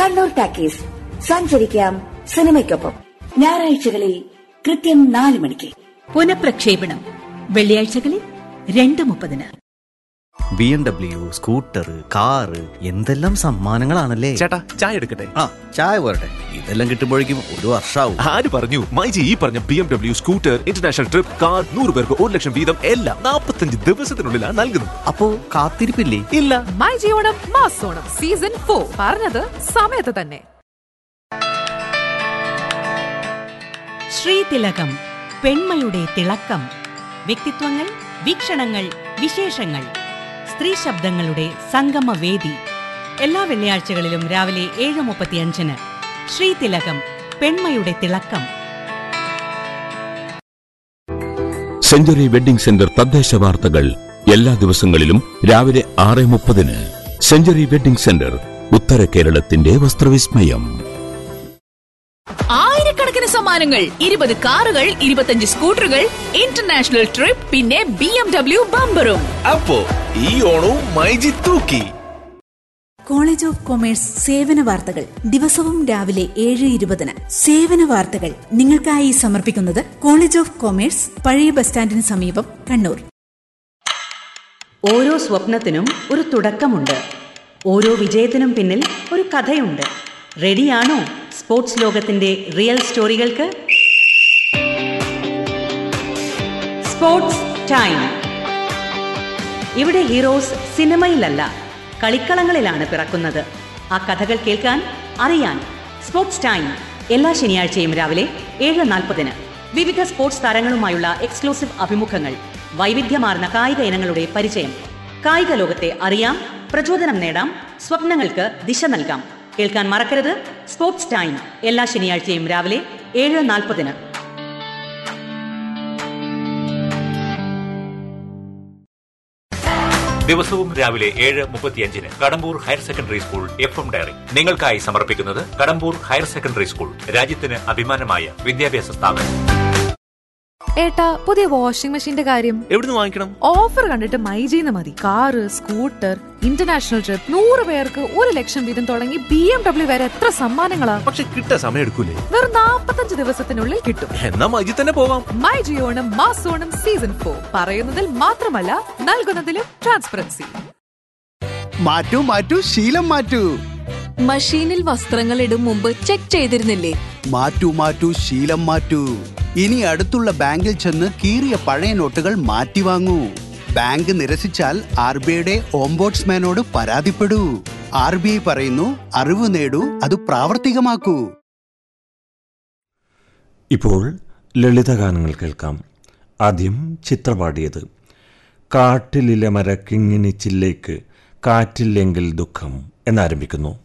Kannur talkies. സഞ്ചരിക്കാം സിനിമയ്ക്കൊപ്പം. ഞായറാഴ്ചകളിൽ കൃത്യം 4 മണിക്ക്. പുനഃപ്രക്ഷേപണം വെള്ളിയാഴ്ചകളിൽ 2:30. BMW, സ്കൂട്ടർ, കാറ്, എന്തെല്ലാം സമ്മാനങ്ങളാണല്ലേ. ചേട്ടാ, ചായ എടുക്കട്ടെ? ആ, ചായ പോരട്ടെ. ഇതെല്ലാം കിട്ടുമ്പോഴേക്കും 1 വർഷാവും. ആര് പറഞ്ഞു? മൈജി ഈ പറഞ്ഞ BMW, scooter, international trip, car, 100 പേർക്ക് 1 ലക്ഷം വീതം എല്ലാം 45 ദിവസത്തിനുള്ളിലാണ് നൽകുന്നത്. അപ്പോ കാത്തിരിപ്പില്ലേ? ഇല്ല. മൈജി ഓണം മാസോണം സീസൺ 4 പറഞ്ഞത് സമയത്ത് തന്നെ. ശ്രീതിലകം, പെൺമയുടെ തിളക്കം. വ്യക്തിത്വങ്ങൾ, വീക്ഷണങ്ങൾ, വിശേഷങ്ങൾ. സ്ത്രീ ശബ്ദങ്ങളുടെ സംഗമവേദി. എല്ലാ വെള്ളിയാഴ്ചകളിലും രാവിലെ 7:35 ശ്രീതിലകം, പെൺമയുടെ തിളക്കം. സെഞ്ചുറി വെഡ്ഡിംഗ് സെന്റർ തദ്ദേശ വാർത്തകൾ എല്ലാ ദിവസങ്ങളിലും രാവിലെ 6:30. സെഞ്ചുറി വെഡ്ഡിംഗ് സെന്റർ, ഉത്തര കേരളത്തിന്റെ വസ്ത്രവിസ്മയം. ആയിരക്കണക്കിന് സമ്മാനങ്ങൾ, 20 കാറുകൾ, 25 സ്കൂട്ടറുകൾ, ഇന്റർനാഷണൽ ട്രിപ്പ്, പിന്നെ BMW ബമ്പറും. അപ്പോ ഈ ഓണവും മൈജി തൂക്കി. കോളേജ് ഓഫ് കൊമേഴ്സ് സേവന വാർത്തകൾ ദിവസവും രാവിലെ 7:20. സേവന വാർത്തകൾ നിങ്ങൾക്കായി സമർപ്പിക്കുന്നത് കോളേജ് ഓഫ് കൊമേഴ്സ്, പഴയ ബസ് സ്റ്റാൻഡിന് സമീപം, കണ്ണൂർ. ഓരോ സ്വപ്നത്തിനും ഒരു തുടക്കമുണ്ട്. ഓരോ വിജയത്തിനും പിന്നിൽ ഒരു കഥയുണ്ട്. റെഡിയാണോ സ്പോർട്സ് ലോകത്തിന്റെ റിയൽ സ്റ്റോറികൾക്ക്? Sports time. ഇവിടെ ഹീറോസ് സിനിമയിലല്ല, കളിക്കളങ്ങളിലാണ് പിറക്കുന്നത്. ആ കഥകൾ കേൾക്കാൻ, അറിയാൻ സ്പോർട്സ് ടൈം എല്ലാ ശനിയാഴ്ചയും രാവിലെ 7:40. വിവിധ സ്പോർട്സ് താരങ്ങളുമായുള്ള എക്സ്ക്ലൂസീവ് അഭിമുഖങ്ങൾ, വൈവിധ്യമാർന്ന കായിക ഇനങ്ങളുടെ പരിചയം. കായിക ലോകത്തെ അറിയാം, പ്രചോദനം നേടാം, സ്വപ്നങ്ങൾക്ക് ദിശ നൽകാം. കേൾക്കാൻ മറക്കരുത് സ്പോർട്സ് ടൈം എല്ലാ ശനിയാഴ്ചയും രാവിലെ 7:40. ദിവസവും രാവിലെ 7:35 Kadambur higher secondary school FM diary നിങ്ങൾക്കായി സമർപ്പിക്കുന്നത് കടമ്പൂർ ഹയർ സെക്കൻഡറി സ്കൂൾ, രാജ്യത്തിന് അഭിമാനമായ വിദ്യാഭ്യാസ സ്ഥാപനം. ഏട്ടാ, പുതിയ വാഷിംഗ് മെഷീന്റെ കാര്യം എവിടുന്ന് വാങ്ങിക്കണം? ഓഫർ കണ്ടിട്ട് മൈജിന്ന് മതി. കാറ്, സ്കൂട്ടർ, ഇന്റർനാഷണൽ ട്രിപ്പ്, 100 പേർക്ക് 1 ലക്ഷം വീതം തുടങ്ങി BMW വരെ എത്ര സമ്മാനങ്ങളാ. പക്ഷെ കിട്ടാൻ സമയം എടുക്കൂലേ? വെറും 45 ദിവസത്തിനുള്ളിൽ കിട്ടും. എന്നാ മൈജി തന്നെ പോവാം. മൈജി ഓണം മാസോണം സീസൺ 4 പറയുന്നതിൽ മാത്രമല്ല, നൽകുന്നതിലും ട്രാൻസ്പെറൻസി. മാറ്റൂ മാറ്റൂ, ശീലം മാറ്റൂ. മഷീനിൽ വസ്ത്രങ്ങൾ ഇടും മുമ്പ് ചെക്ക് ചെയ്തിരുന്നില്ലേ? മാറ്റൂ മാറ്റൂ, ശീലം മാറ്റൂ. ഇനി അടുത്തുള്ള ബാങ്കിൽ ചെന്ന് കീറിയ പഴയ നോട്ടുകൾ മാറ്റി വാങ്ങൂ. ബാങ്ക് നിരസിച്ചാൽ RBIയുടെ ഓംബോഡ്സ്മാനോട് പരാതിപ്പെടൂ. RBI പറയുന്നു, അറിവ് നേടൂ, അത് പ്രാവർത്തികമാക്കൂ. ഇപ്പോൾ ലളിതഗാനങ്ങൾ കേൾക്കാം. ആദ്യം ചിത്രപാടിയത്. കാട്ടിലിലെ മരക്കിങ്ങിനിച്ചില്ലേക്ക് കാറ്റില്ലെങ്കിൽ ദുഃഖം എന്നാരംഭിക്കുന്നു.